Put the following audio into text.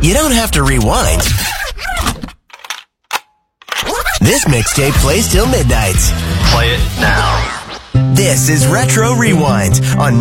you don't have to rewind. This mixtape plays till midnight. Play it now. This is Retro Rewind on